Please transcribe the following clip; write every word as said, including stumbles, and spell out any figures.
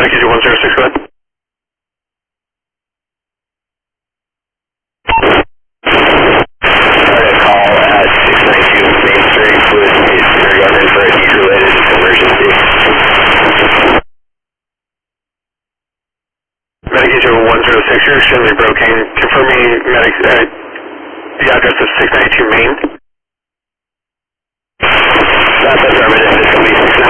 Medication one zero six, go ahead. I had a call at six ninety-two Main Street with a kindergarten for a heat-related emergency. Medication one zero six, you're extremely broken. Confirm me medic, uh, the address of six ninety-two Main. That's affirmative. It's going to be six